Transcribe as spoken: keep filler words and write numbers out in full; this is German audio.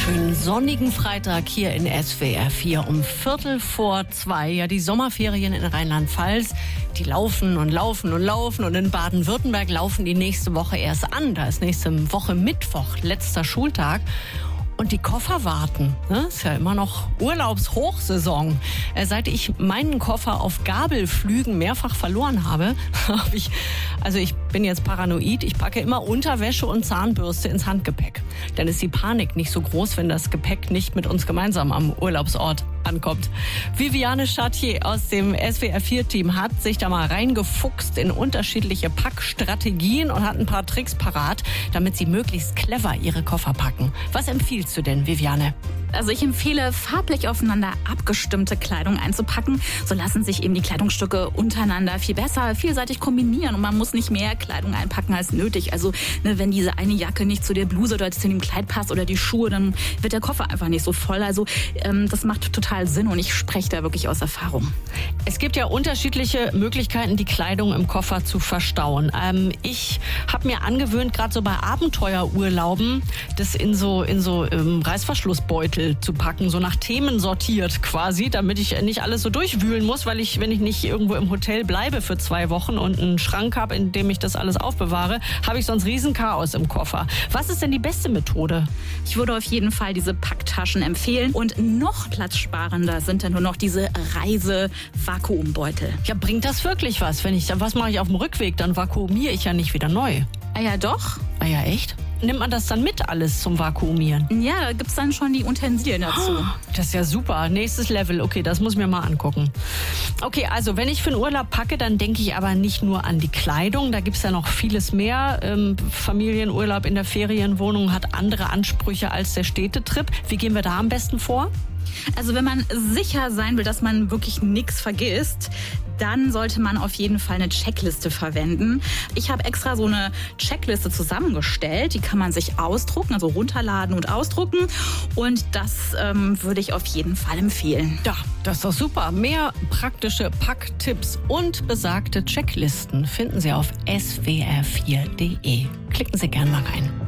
Schönen sonnigen Freitag hier in S W R vier um Viertel vor zwei. Ja, die Sommerferien in Rheinland-Pfalz, die laufen und laufen und laufen. Und in Baden-Württemberg laufen die nächste Woche erst an. Da ist nächste Woche Mittwoch, letzter Schultag. Und die Koffer warten. Ne? Ist ja immer noch Urlaubshochsaison. Äh, seit ich meinen Koffer auf Gabelflügen mehrfach verloren habe, habe ich, also ich bin jetzt paranoid, ich packe immer Unterwäsche und Zahnbürste ins Handgepäck. Dann ist die Panik nicht so groß, wenn das Gepäck nicht mit uns gemeinsam am Urlaubsort ankommt. Viviane Chartier aus dem S W R vier Team hat sich da mal reingefuchst in unterschiedliche Packstrategien und hat ein paar Tricks parat, damit sie möglichst clever ihre Koffer packen. Was empfiehlst du denn, Viviane? Also ich empfehle, farblich aufeinander abgestimmte Kleidung einzupacken. So lassen sich eben die Kleidungsstücke untereinander viel besser, vielseitig kombinieren und man muss nicht mehr Kleidung einpacken als nötig. Also ne, wenn diese eine Jacke nicht zu der Bluse oder zu dem Kleid passt oder die Schuhe, dann wird der Koffer einfach nicht so voll. Also ähm, das macht total Sinn und ich spreche da wirklich aus Erfahrung. Es gibt ja unterschiedliche Möglichkeiten, die Kleidung im Koffer zu verstauen. Ähm, ich habe mir angewöhnt, gerade so bei Abenteuerurlauben, das in so, in so ähm, Reißverschlussbeutel zu packen, so nach Themen sortiert quasi, damit ich nicht alles so durchwühlen muss, weil ich, wenn ich nicht irgendwo im Hotel bleibe für zwei Wochen und einen Schrank habe, in dem ich das alles aufbewahre, habe ich sonst riesen Chaos im Koffer. Was ist denn die beste Methode? Ich würde auf jeden Fall diese Packtaschen empfehlen und noch platzsparender sind dann nur noch diese Reise-Vakuumbeutel. Ja, bringt das wirklich was? Wenn ich, was mache ich auf dem Rückweg? Dann vakuumiere ich ja nicht wieder neu. Ah ja, doch. Ah ja, echt? Nimmt man das dann mit alles zum Vakuumieren? Ja, da gibt's dann schon die Utensilien dazu. Oh, das ist ja super. Nächstes Level. Okay, das muss ich mir mal angucken. Okay, also wenn ich für den Urlaub packe, dann denke ich aber nicht nur an die Kleidung. Da gibt's ja noch vieles mehr. Ähm, Familienurlaub in der Ferienwohnung hat andere Ansprüche als der Städtetrip. Wie gehen wir da am besten vor? Also wenn man sicher sein will, dass man wirklich nichts vergisst, dann sollte man auf jeden Fall eine Checkliste verwenden. Ich habe extra so eine Checkliste zusammengestellt. Die kann man sich ausdrucken, also runterladen und ausdrucken. Und das ähm, würde ich auf jeden Fall empfehlen. Ja, das ist doch super. Mehr praktische Packtipps und besagte Checklisten finden Sie auf S W R vier Punkt de. Klicken Sie gerne mal rein.